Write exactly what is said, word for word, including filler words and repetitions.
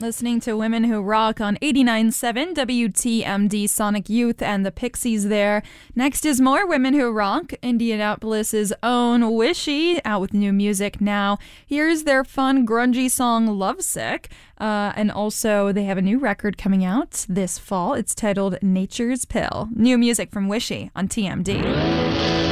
Listening to Women Who Rock on eighty-nine point seven W T M D Sonic Youth and the Pixies there. Next is more Women Who Rock. Indianapolis's own Wishy, out with new music now. Here's their fun, grungy song, Lovesick. Uh, and also, they have a new record coming out this fall. It's titled Nature's Pill. New music from Wishy on T M D.